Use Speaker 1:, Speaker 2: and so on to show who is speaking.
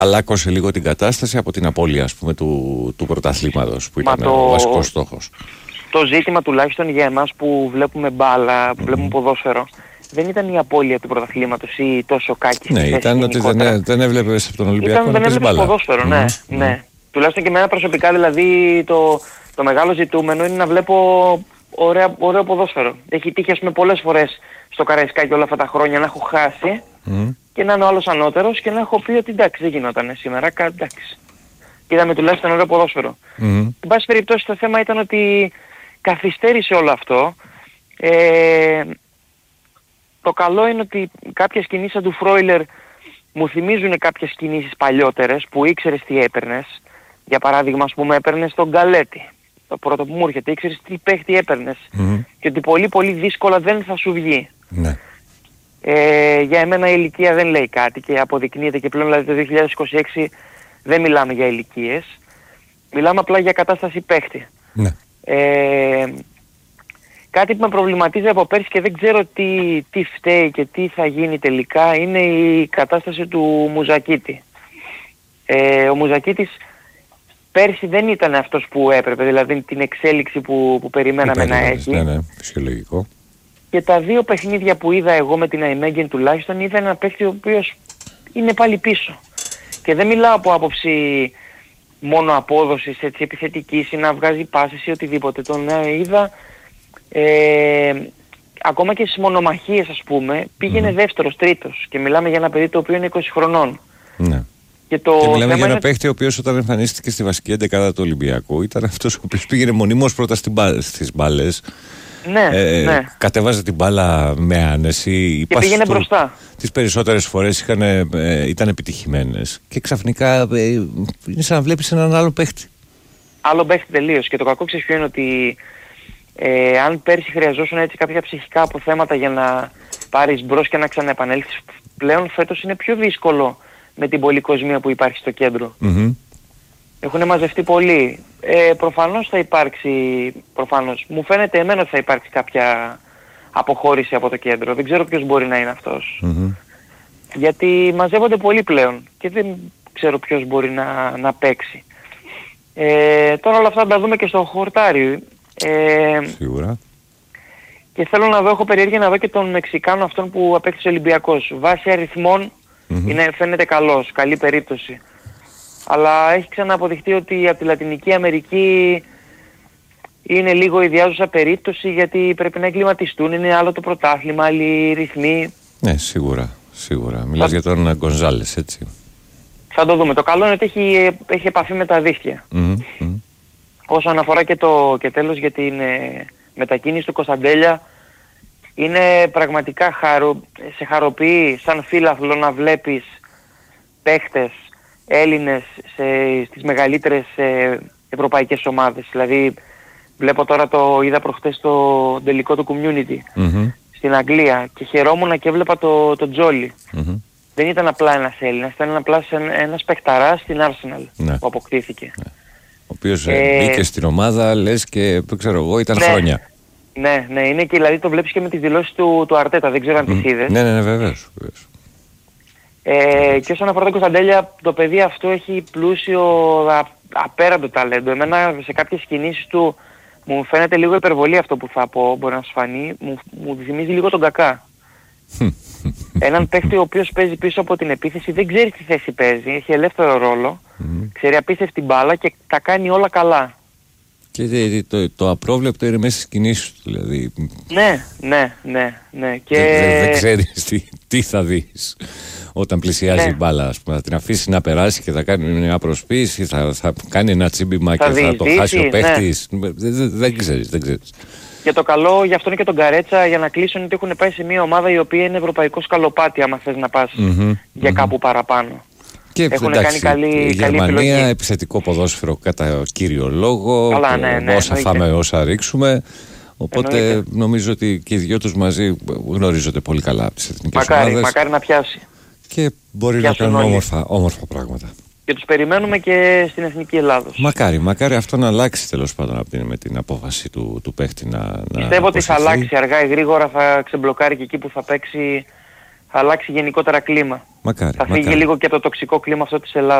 Speaker 1: Αλλάκωσε λίγο την κατάσταση από την απώλεια, ας πούμε, του πρωταθλήματος που ήταν ο βασικός στόχος.
Speaker 2: Το ζήτημα τουλάχιστον για εμάς που βλέπουμε μπάλα, που βλέπουμε ποδόσφαιρο, δεν ήταν η απώλεια του πρωταθλήματος ή τόσο κάκη.
Speaker 1: Ναι, ήταν ότι δεν έβλεπες από τον Ολυμπιακό
Speaker 2: να παίζει μπάλα. Ποδόσφαιρο, ναι. Τουλάχιστον και εμένα προσωπικά, δηλαδή το μεγάλο ζητούμενο είναι να βλέπω ωραίο ποδόσφαιρο. Έχει τύχει, ας πούμε, πολλές φορές στο Καραϊσκάκι όλα αυτά τα χρόνια να έχω χάσει και να είναι ο άλλος ανώτερος και να έχω πει ότι εντάξει δεν γινότανε σήμερα, εντάξει. Είδαμε τουλάχιστον ωραίο ποδόσφαιρο. Εν πάση περιπτώσει το θέμα ήταν ότι καθυστέρησε όλο αυτό. Το καλό είναι ότι κάποιες κινήσεις του Φρόιλερ μου θυμίζουν κάποιες κινήσεις παλιότερες που ήξερες τι έπαιρνες. Για παράδειγμα, ας πούμε, έπαιρνες τον Γκαλέτη. Το πρώτο που μου έρχεται, ήξερες τι παίχτη έπαιρνες. Και ότι πολύ πολύ δύσκολα δεν θα σου βγει.
Speaker 1: Ναι.
Speaker 2: Για εμένα η ηλικία δεν λέει κάτι και αποδεικνύεται και πλέον, δηλαδή το 2026 δεν μιλάμε για ηλικίες. Μιλάμε απλά για κατάσταση παίχτη.
Speaker 1: Ναι.
Speaker 2: Κάτι που με προβληματίζει από πέρσι και δεν ξέρω τι φταίει και τι θα γίνει τελικά είναι η κατάσταση του Μουζακίτη. Ο Μουζακίτης πέρσι δεν ήταν αυτός που έπρεπε, δηλαδή την εξέλιξη που περιμέναμε να έχει.
Speaker 1: Ναι, φυσιολογικό.
Speaker 2: Και τα δύο παιχνίδια που είδα εγώ με την Αϊμέγγεν τουλάχιστον είδα ένα παίχτη ο οποίος είναι πάλι πίσω. Και δεν μιλάω από άποψη μόνο απόδοσης, έτσι, επιθετικής ή να βγάζει πάσες ή οτιδήποτε. Τον είδα ακόμα και στις μονομαχίες, ας πούμε, πήγαινε δεύτερος, τρίτος και μιλάμε για ένα παιδί το οποίο είναι 20 χρονών.
Speaker 1: Ναι. Και μιλάμε για ένα παίχτη ο οποίος όταν εμφανίστηκε στη βασική εντεκάδα του Ολυμπιακού ήταν αυτός ο οποίος πήγαινε μονίμως πρώτα στις μπάλες.
Speaker 2: Ναι.
Speaker 1: Κατέβαζε την μπάλα με άνεση.
Speaker 2: Και πήγαινε μπροστά.
Speaker 1: Τις περισσότερες φορές ήταν επιτυχημένες. Και ξαφνικά είναι σαν να βλέπεις έναν άλλο παίχτη.
Speaker 2: Άλλο παίχτη τελείως. Και το κακό ξέρεις ποιο είναι ότι αν πέρσι χρειαζόσουν έτσι κάποια ψυχικά αποθέματα για να πάρεις μπρος και να ξαναεπανέλθεις, πλέον φέτος είναι πιο δύσκολο με την πολυκοσμία που υπάρχει στο κέντρο. Έχουν μαζευτεί πολλοί. Προφανώς θα υπάρξει, μου φαίνεται εμένα ότι θα υπάρξει κάποια αποχώρηση από το κέντρο. Δεν ξέρω ποιος μπορεί να είναι αυτός. Γιατί μαζεύονται πολλοί πλέον και δεν ξέρω ποιος μπορεί να παίξει. Τώρα όλα αυτά θα τα δούμε και στο χορτάρι.
Speaker 1: Σίγουρα.
Speaker 2: Και θέλω να δω, έχω περιέργεια να δω και τον Μεξικάνο αυτόν που απέκτησε ο Ολυμπιακός. Βάσει αριθμών φαίνεται καλός, καλή περίπτωση. Αλλά έχει ξανααποδειχτεί ότι από τη Λατινική Αμερική είναι λίγο ιδιάζουσα περίπτωση γιατί πρέπει να εγκληματιστούν, είναι άλλο το πρωτάθλημα, άλλοι ρυθμοί.
Speaker 1: Ναι, σίγουρα. Μιλάς για τον Γκονζάλες, έτσι.
Speaker 2: Θα το δούμε. Το καλό είναι ότι έχει επαφή με τα δίχτυα. Όσον αφορά και τέλος για την μετακίνηση του Κωνσταντέλια, είναι πραγματικά σε χαροποιεί σαν φίλαθλο να βλέπεις παίχτες Έλληνες στις μεγαλύτερες ευρωπαϊκές ομάδες. Δηλαδή βλέπω τώρα, είδα προχτές το τελικό του Community στην Αγγλία και χαιρόμουν και έβλεπα το Τζόλι. Δεν ήταν απλά ένας Έλληνας, ήταν απλά ένας παιχταράς στην Arsenal που αποκτήθηκε.
Speaker 1: Ο οποίος μπήκε στην ομάδα, λες, και ξέρω εγώ, ήταν χρόνια.
Speaker 2: Ναι, είναι και δηλαδή το βλέπεις και με τις δηλώσεις του Αρτέτα, δεν ξέρω αν τις είδες.
Speaker 1: Ναι, βεβαίως.
Speaker 2: Και όσον αφορά τον Κωνσταντέλια, το παιδί αυτό έχει πλούσιο απέραντο ταλέντο. Εμένα σε κάποιες κινήσεις του μου φαίνεται λίγο υπερβολή αυτό που θα πω, μπορεί να σου φανεί, μου θυμίζει λίγο τον Κακά. Έναν παίχτη ο οποίος παίζει πίσω από την επίθεση, δεν ξέρει τι θέση παίζει, έχει ελεύθερο ρόλο, ξέρει απίστευτη μπάλα και τα κάνει όλα καλά.
Speaker 1: Και το απρόβλεπτο είναι μέσα στις κινήσεις του, δηλαδή.
Speaker 2: Ναι. Και
Speaker 1: δεν ξέρεις τι θα δεις όταν πλησιάζει η μπάλα, ας πούμε. Θα την αφήσει να περάσει και θα κάνει μια προσποίηση, θα κάνει ένα τσίμπημα και θα το χάσει ο παίχτης. Δεν ξέρεις.
Speaker 2: Και το καλό γι' αυτό είναι και τον Καρέτσα, για να κλείσουν, ότι έχουν πάει σε μια ομάδα η οποία είναι ευρωπαϊκό σκαλοπάτι, άμα θες να πας για κάπου παραπάνω.
Speaker 1: Και
Speaker 2: έχουν
Speaker 1: εντάξει,
Speaker 2: κάνει
Speaker 1: η Γερμανία
Speaker 2: επιλογή.
Speaker 1: επιθετικό ποδόσφαιρο κατά κύριο λόγο.
Speaker 2: Καλά,
Speaker 1: όσα φάμε, όσα ρίξουμε. Οπότε νομίζω ότι και οι δυο τους μαζί γνωρίζονται πολύ καλά από τις εθνικές ομάδες. Μακάρι
Speaker 2: να πιάσει.
Speaker 1: Και μπορεί να κάνουν όμορφα πράγματα.
Speaker 2: Και τους περιμένουμε και στην Εθνική Ελλάδος.
Speaker 1: Μακάρι αυτό να αλλάξει τέλος πάντων με την απόφαση του παίχτη να
Speaker 2: πιστεύω ότι θα αλλάξει αργά ή γρήγορα, θα ξεμπλοκάρει και εκεί που θα παίξει, θα αλλάξει γενικότερα κλίμα.
Speaker 1: Μακάρι.
Speaker 2: Θα φύγει λίγο και από το τοξικό κλίμα αυτό της Ελλάδας.